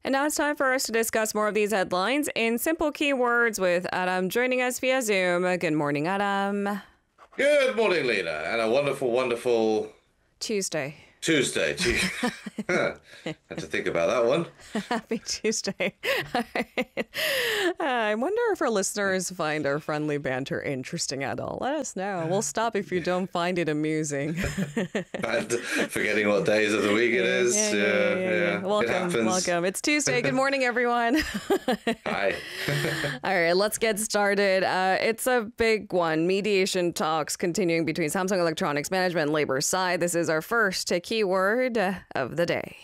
And now it's time for us to discuss more of these headlines in simple keywords with Adam joining us via Zoom. Good morning, Adam. Good morning, Lena, and a wonderful, wonderful Tuesday. Tuesday. Had to think about that one. Happy Tuesday. I wonder if our listeners find our friendly banter interesting at all. Let us know. We'll stop if you don't find it amusing. And forgetting what days of the week it is. Yeah. Welcome, it happens. welcome. It's Tuesday. Good morning, everyone. Hi. All right, let's get started. It's a big one. Mediation talks continuing between Samsung Electronics management and labor side. This is our first keyword of the day.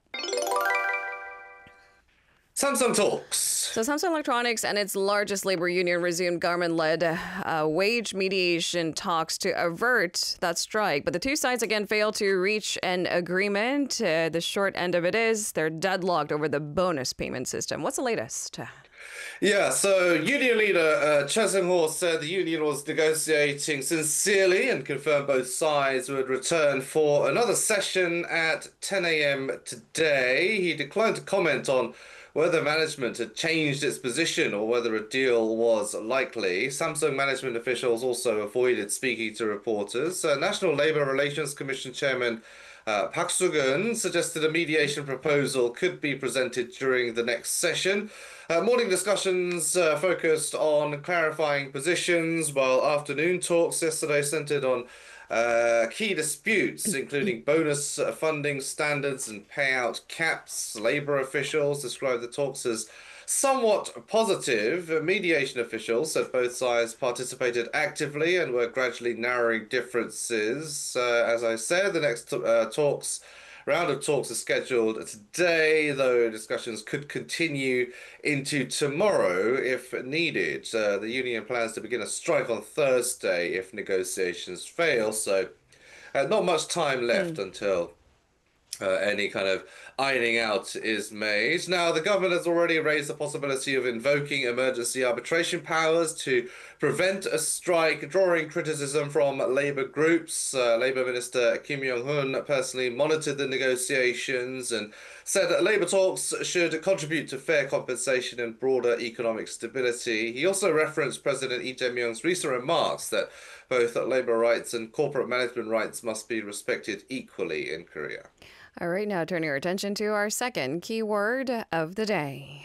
Samsung talks. So Samsung Electronics and its largest labor union resumed government-led wage mediation talks to avert that strike. But the two sides again failed to reach an agreement. The short end of it is they're deadlocked over the bonus payment system. What's the latest? Yeah, so union leader Choi Seung-ho said the union was negotiating sincerely and confirmed both sides would return for another session at 10 a.m. today. He declined to comment on whether management had changed its position or whether a deal was likely. Samsung management officials also avoided speaking to reporters. National Labour Relations Commission Chairman Park Soo-geun suggested a mediation proposal could be presented during the next session. Morning discussions focused on clarifying positions, while afternoon talks yesterday centered on key disputes, including bonus funding standards and payout caps. Labor officials described the talks as somewhat positive. Mediation officials said both sides participated actively and were gradually narrowing differences. As I said, the next round of talks is scheduled today, though discussions could continue into tomorrow if needed. The union plans to begin a strike on Thursday if negotiations fail, so not much time left until any kind of ironing out is made. Now, the government has already raised the possibility of invoking emergency arbitration powers to prevent a strike, drawing criticism from Labour groups. Labour Minister Kim Yong-hun personally monitored the negotiations and said that Labour talks should contribute to fair compensation and broader economic stability. He also referenced President Lee Jae-myung's recent remarks that both Labour rights and corporate management rights must be respected equally in Korea. All right, now turning our attention to our second keyword of the day.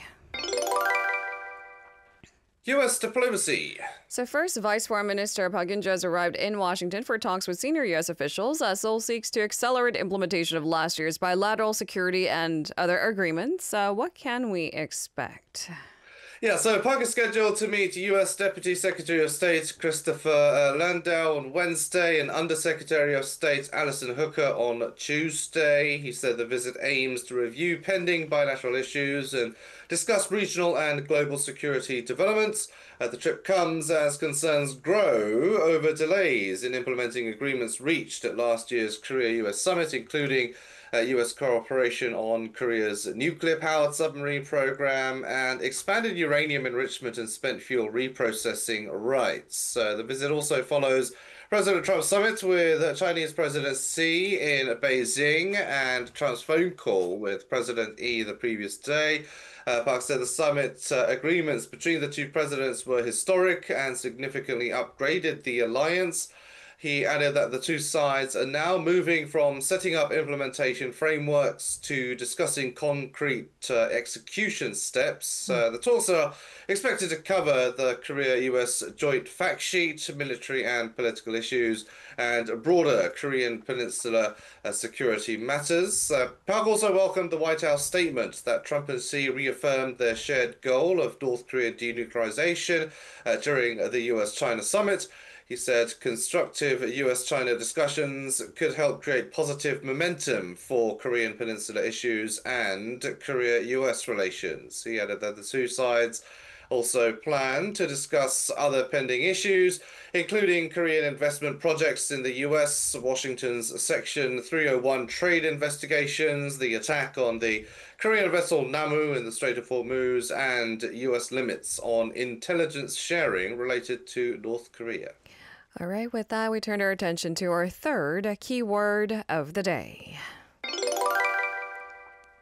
U.S. diplomacy. So first, Vice Foreign Minister Park Geun-hye has arrived in Washington for talks with senior U.S. officials as Seoul seeks to accelerate implementation of last year's bilateral security and other agreements. What can we expect? Yeah, so Park is scheduled to meet U.S. Deputy Secretary of State Christopher Landau on Wednesday and Undersecretary of State Alison Hooker on Tuesday. He said the visit aims to review pending bilateral issues and discuss regional and global security developments. The trip comes as concerns grow over delays in implementing agreements reached at last year's Korea-U.S. summit, including U.S. cooperation on Korea's nuclear-powered submarine program and expanded uranium enrichment and spent fuel reprocessing rights. The visit also follows President Trump's summit with Chinese President Xi in Beijing and Trump's phone call with President Yi the previous day. Park said the summit agreements between the two presidents were historic and significantly upgraded the alliance. He added that the two sides are now moving from setting up implementation frameworks to discussing concrete execution steps. The talks are expected to cover the Korea-US joint fact sheet, military and political issues, and broader Korean Peninsula security matters. Park also welcomed the White House statement that Trump and Xi reaffirmed their shared goal of North Korea denuclearization during the US-China summit. He said constructive US-China discussions could help create positive momentum for Korean Peninsula issues and Korea-US relations. He added that the two sides also plan to discuss other pending issues, including Korean investment projects in the US, Washington's Section 301 trade investigations, the attack on the Korean vessel Namu in the Strait of Hormuz, and US limits on intelligence sharing related to North Korea. All right, with that, we turn our attention to our third keyword of the day.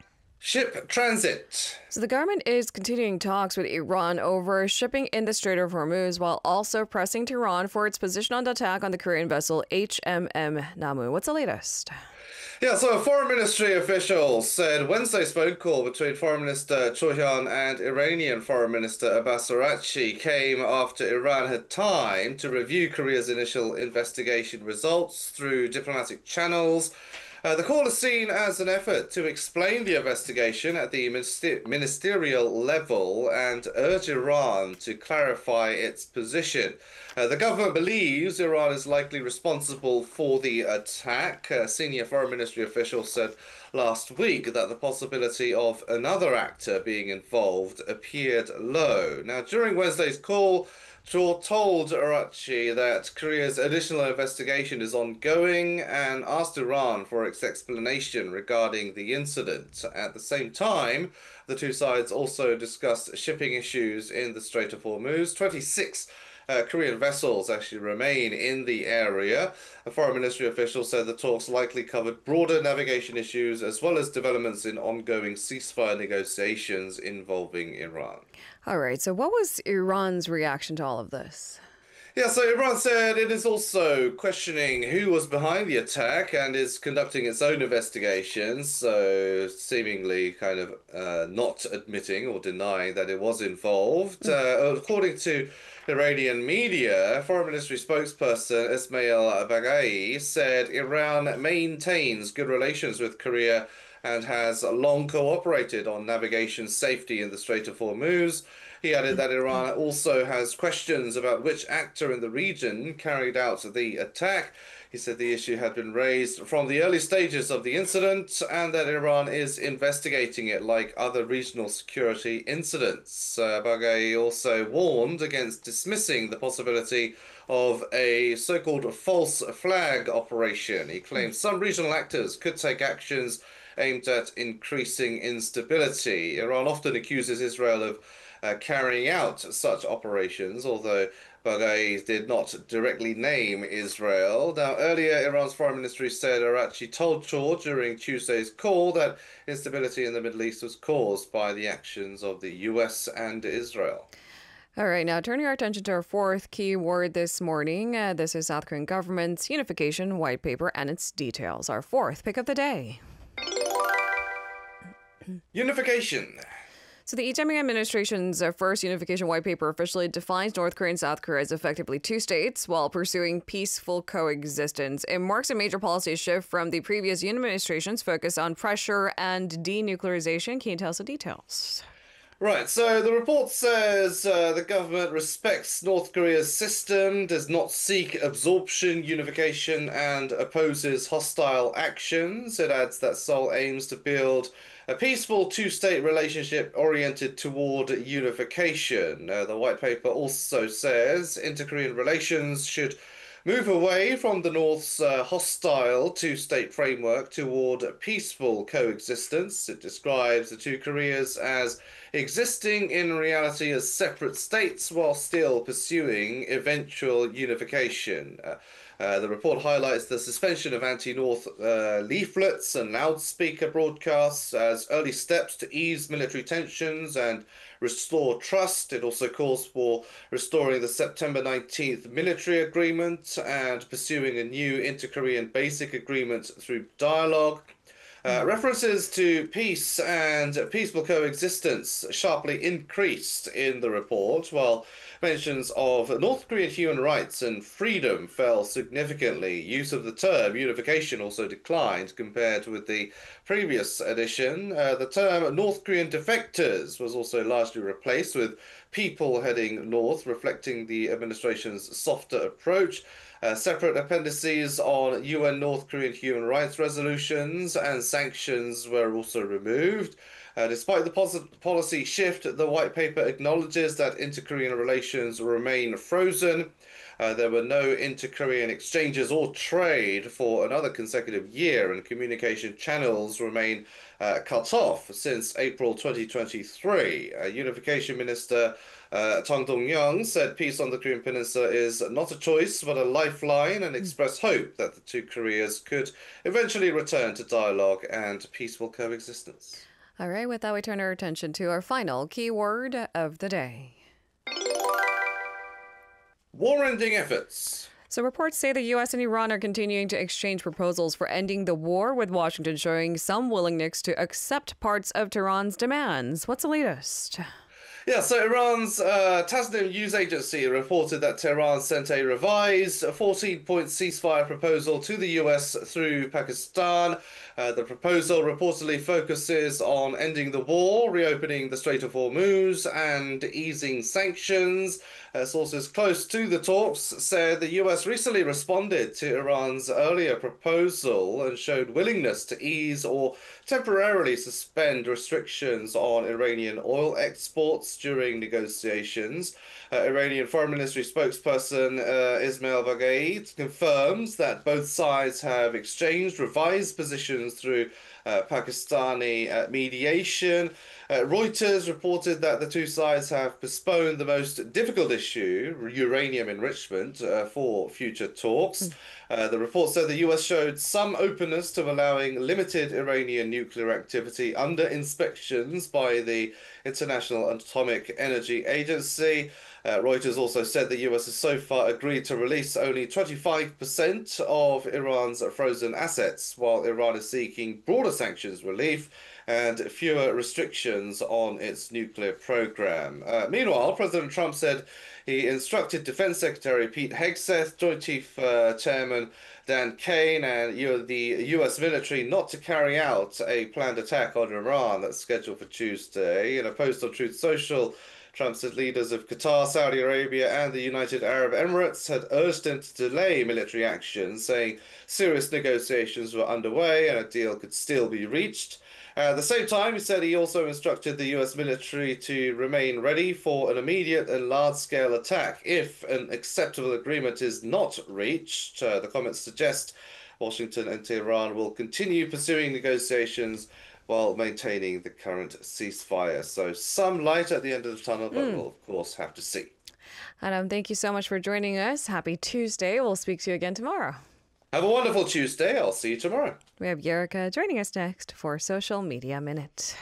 Ship transit. So the government is continuing talks with Iran over shipping in the Strait of Hormuz while also pressing Tehran for its position on the attack on the Korean vessel HMM Namu. What's the latest? Yeah, so a foreign ministry official said Wednesday's phone call between Foreign Minister Cho Hyun and Iranian Foreign Minister Abbas Araghchi came after Iran had time to review Korea's initial investigation results through diplomatic channels. The call is seen as an effort to explain the investigation at the ministerial level and urge Iran to clarify its position. The government believes Iran is likely responsible for the attack. A senior foreign ministry official said last week that the possibility of another actor being involved appeared low. Now, during Wednesday's call, Cho told Araghchi that Korea's additional investigation is ongoing and asked Iran for its explanation regarding the incident. At the same time, the two sides also discussed shipping issues in the Strait of Hormuz. 26 Korean vessels actually remain in the area. A foreign ministry official said the talks likely covered broader navigation issues as well as developments in ongoing ceasefire negotiations involving Iran. All right, so what was Iran's reaction to all of this? Yeah, so Iran said it is also questioning who was behind the attack and is conducting its own investigations, so seemingly kind of not admitting or denying that it was involved. According to Iranian media, Foreign Ministry spokesperson Ismail Baghai said Iran maintains good relations with Korea and has long cooperated on navigation safety in the Strait of Hormuz. He added that Iran also has questions about which actor in the region carried out the attack. He said the issue had been raised from the early stages of the incident and that Iran is investigating it like other regional security incidents. Baghai also warned against dismissing the possibility of a so-called false flag operation. He claimed some regional actors could take actions aimed at increasing instability. Iran often accuses Israel of carrying out such operations, although Baghai did not directly name Israel. Now, earlier, Iran's foreign ministry said Araghchi told Cho during Tuesday's call that instability in the Middle East was caused by the actions of the US and Israel. All right, now turning our attention to our fourth key word this morning. This is South Korean government's unification white paper and its details. Our fourth pick of the day. Unification. So the Lee Jae-myung administration's first unification white paper officially defines North Korea and South Korea as effectively two states while pursuing peaceful coexistence. It marks a major policy shift from the previous Yoon administration's focus on pressure and denuclearization. Can you tell us the details? Right, so the report says the government respects North Korea's system, does not seek absorption, unification, and opposes hostile actions. It adds that Seoul aims to build a peaceful two-state relationship oriented toward unification. The white paper also says inter-Korean relations should move away from the North's hostile two-state framework toward peaceful coexistence. It describes the two Koreas as existing in reality as separate states while still pursuing eventual unification. The report highlights the suspension of anti-North leaflets and loudspeaker broadcasts as early steps to ease military tensions and restore trust. It also calls for restoring the September 19th military agreement and pursuing a new inter-Korean basic agreement through dialogue. References to peace and peaceful coexistence sharply increased in the report, while mentions of North Korean human rights and freedom fell significantly. Use of the term unification also declined compared with the previous edition. The term North Korean defectors was also largely replaced with people heading north, reflecting the administration's softer approach. Separate appendices on UN North Korean human rights resolutions and sanctions were also removed. Despite the policy shift, the white paper acknowledges that inter-Korean relations remain frozen. There were no inter-Korean exchanges or trade for another consecutive year, and communication channels remain cut off since April 2023. Unification Minister Chung Dong-young said peace on the Korean Peninsula is not a choice but a lifeline and expressed hope that the two Koreas could eventually return to dialogue and peaceful coexistence. All right, with that, we turn our attention to our final keyword of the day. War-ending efforts. So reports say the U.S. and Iran are continuing to exchange proposals for ending the war, with Washington showing some willingness to accept parts of Tehran's demands. What's the latest? Yeah, so Iran's Tasnim news agency reported that Tehran sent a revised 14-point ceasefire proposal to the US through Pakistan. The proposal reportedly focuses on ending the war, reopening the Strait of Hormuz, and easing sanctions. Sources close to the talks said the US recently responded to Iran's earlier proposal and showed willingness to ease or temporarily suspend restrictions on Iranian oil exports during negotiations. Iranian Foreign Ministry spokesperson Ismail Baghaei confirms that both sides have exchanged revised positions through Pakistani mediation. Reuters reported that the two sides have postponed the most difficult issue, uranium enrichment, for future talks. The report said the US showed some openness to allowing limited Iranian nuclear activity under inspections by the International Atomic Energy Agency. Reuters also said the US has so far agreed to release only 25% of Iran's frozen assets, while Iran is seeking broader sanctions relief and fewer restrictions on its nuclear program. Meanwhile, President Trump said he instructed Defense Secretary Pete Hegseth, Joint Chief Chairman Dan Kane, and the U.S. military not to carry out a planned attack on Iran that's scheduled for Tuesday. In a post on Truth Social, Trump said leaders of Qatar, Saudi Arabia, and the United Arab Emirates had urged him to delay military action, saying serious negotiations were underway and a deal could still be reached. At the same time, he said he also instructed the US military to remain ready for an immediate and large-scale attack if an acceptable agreement is not reached. The comments suggest Washington and Tehran will continue pursuing negotiations while maintaining the current ceasefire. So some light at the end of the tunnel, but we'll, of course, have to see. Adam, thank you so much for joining us. Happy Tuesday. We'll speak to you again tomorrow. Have a wonderful Tuesday. I'll see you tomorrow. We have Yerika joining us next for Social Media Minute.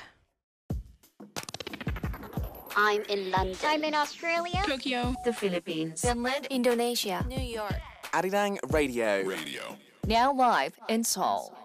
I'm in London. I'm in Australia. Tokyo. The Philippines. Finland. Indonesia. New York. Arirang Radio. Radio. Now live in Seoul.